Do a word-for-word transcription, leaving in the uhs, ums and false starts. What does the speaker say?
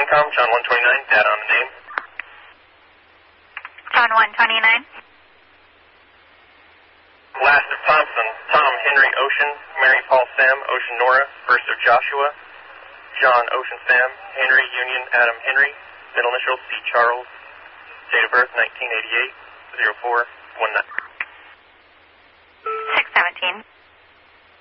CENTCOM, John one twenty-nine, data on the name. John one twenty-nine. Last of Thompson, Tom, Henry, Ocean, Mary, Paul, Sam, Ocean, Nora, first of Joshua, John, Ocean, Sam, Henry, Union, Adam, Henry, middle initial, C. Charles, date of birth nineteen eighty-eight, zero four one nine. six seventeen.